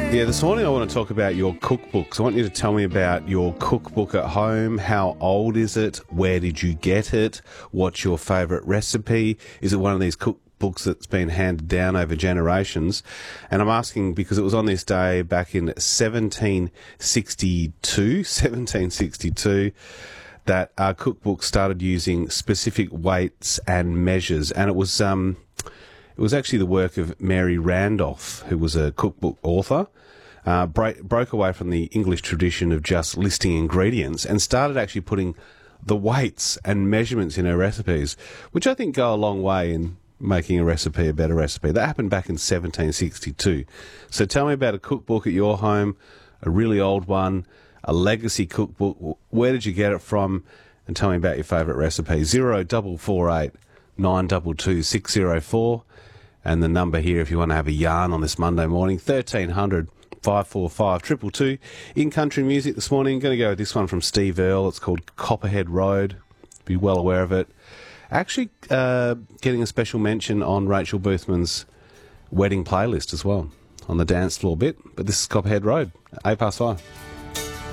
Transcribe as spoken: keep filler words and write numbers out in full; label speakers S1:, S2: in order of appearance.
S1: Yeah, this morning I want to talk about your cookbooks. I want you to tell me about your cookbook at home. How old is it? Where did you get it? What's your favourite recipe? Is it one of these cookbooks that's been handed down over generations? And I'm asking because it was on this day back in seventeen sixty-two, seventeen sixty-two, that our cookbook started using specific weights and measures. And it was... um. It was actually the work of Mary Randolph, who was a cookbook author, uh, break, broke away from the English tradition of just listing ingredients and started actually putting the weights and measurements in her recipes, which I think go a long way in making a recipe a better recipe. That happened back in seventeen sixty-two. So tell me about a cookbook at your home, a really old one, a legacy cookbook. Where did you get it from? And tell me about your favourite recipe. Zero double four eight nine two two six zero four. And the number here, if you want to have a yarn on this Monday morning, thirteen hundred five four five two two two. In country music this morning, I'm going to go with this one from Steve Earle. It's called Copperhead Road. Be well aware of it. Actually, uh, getting a special mention on Rachel Boothman's wedding playlist as well, on the dance floor bit. But this is Copperhead Road, eight past five.